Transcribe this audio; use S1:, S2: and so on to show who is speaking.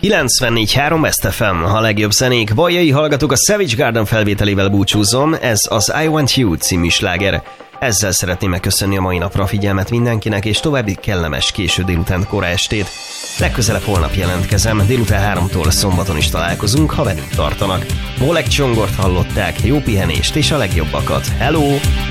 S1: 94.3 West FM, a legjobb zenék. Bajai hallgatók, a Savage Garden felvételével búcsúzom, ez az I Want You című sláger. Ezzel szeretném megköszönni a mai napra a figyelmet mindenkinek, és további kellemes késő délután kora estét. Legközelebb holnap jelentkezem, délután 3-tól szombaton is találkozunk, ha velünk tartanak. Bolek Csongort hallották, jó pihenést és a legjobbakat. Hello!